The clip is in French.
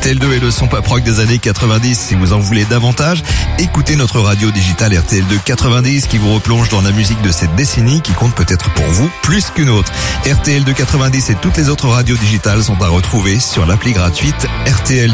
RTL2 est le son pop rock des années 90. Si vous en voulez davantage, écoutez notre radio digitale RTL2 90 qui vous replonge dans la musique de cette décennie qui compte peut-être pour vous plus qu'une autre. RTL2 90 et toutes les autres radios digitales sont à retrouver sur l'appli gratuite RTL.